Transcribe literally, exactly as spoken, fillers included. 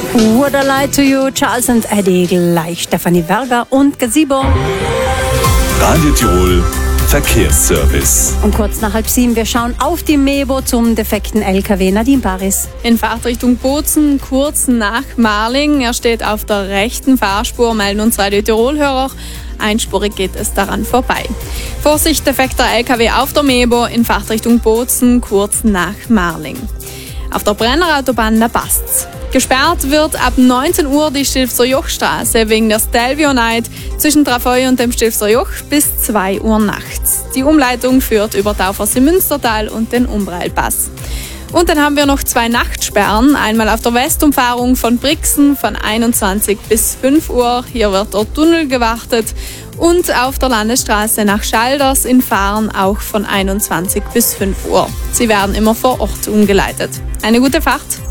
Would I Lie to You, Charles and Eddie, gleich Stefanie Berger und Gazebo. Radio Tirol Verkehrsservice. Und kurz nach halb sieben, wir schauen auf die Mebo zum defekten L K W. Nadine Baris. In Fahrtrichtung Bozen, kurz nach Marling. Er steht auf der rechten Fahrspur, melden uns Radio Tirol-Hörer. Einspurig geht es daran vorbei. Vorsicht, defekter L K W auf der Mebo in Fahrtrichtung Bozen, kurz nach Marling. Auf der Brennerautobahn, da passt's. Gesperrt wird ab neunzehn Uhr die Stilfser Jochstraße wegen der Stelvio Night zwischen Trafoi und dem Stilfser Joch bis zwei Uhr nachts. Die Umleitung führt über Taufers im Münstertal und den Umbreilpass. Und dann haben wir noch zwei Nachtsperren, einmal auf der Westumfahrung von Brixen von einundzwanzig bis fünf Uhr, hier wird der Tunnel gewartet, und auf der Landesstraße nach Schalders in Fahren auch von einundzwanzig bis fünf Uhr. Sie werden immer vor Ort umgeleitet. Eine gute Fahrt!